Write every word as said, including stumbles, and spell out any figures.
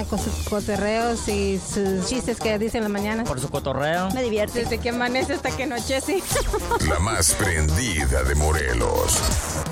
con sus cotorreos y sus chistes que dicen en la mañana. Por su cotorreo. Me divierte. Desde que amanece hasta que anochece. La más prendida de Morelos.